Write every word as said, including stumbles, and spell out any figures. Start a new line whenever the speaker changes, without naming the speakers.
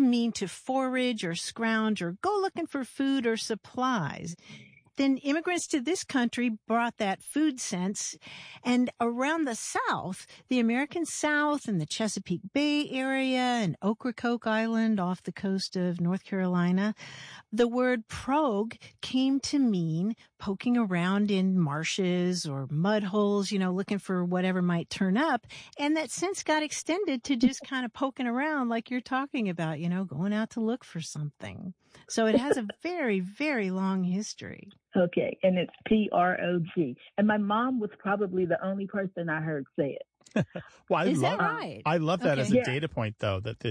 mean to forage or scrounge or go looking for food or supplies. Then immigrants to this country brought that food sense. And around the South, the American South and the Chesapeake Bay area and Ocracoke Island off the coast of North Carolina, the word prog came to mean poking around in marshes or mud holes, you know, looking for whatever might turn up. And that sense got extended to just kind of poking around like you're talking about, you know, going out to look for something. So it has a very, very long history.
Okay, and it's P R O G. And my mom was probably the only person I heard say it.
Well, I
Is
love,
that right?
I love that
Okay.
as a
Yeah.
data point, though, that the